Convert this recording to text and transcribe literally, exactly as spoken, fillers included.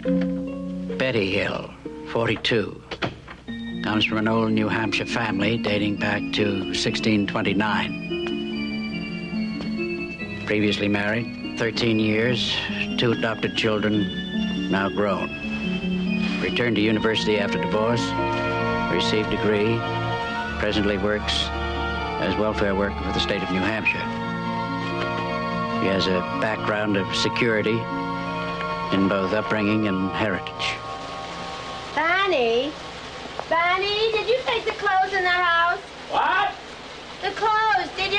Betty Hill, forty-two. Comes from an old New Hampshire family dating back to sixteen twenty-nine. Previously married, thirteen years, two adopted children, now grown. Returned to university after divorce, received degree, presently works as welfare worker for the state of New Hampshire. She has a background of security in both upbringing and heritage. Bonnie? Bonnie, did you take the clothes in the house? What? The clothes, did you?